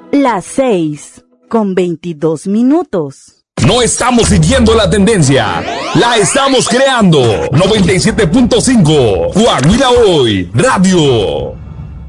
Las 6:22. No estamos siguiendo la tendencia, la estamos creando. 97.5, Coahuila Hoy, Radio.